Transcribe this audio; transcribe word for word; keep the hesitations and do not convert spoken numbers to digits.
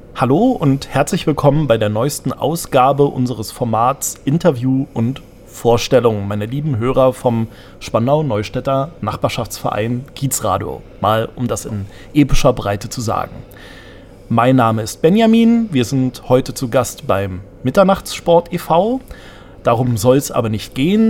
Hallo und herzlich willkommen bei der neuesten Ausgabe unseres Formats Interview und Vorstellung, meine lieben Hörer vom Spandau-Neustädter Nachbarschaftsverein Kiezradio. Mal um das in epischer Breite zu sagen. Mein Name ist Benjamin, wir sind heute zu Gast beim Mitternachtssport e V. Darum soll es aber nicht gehen.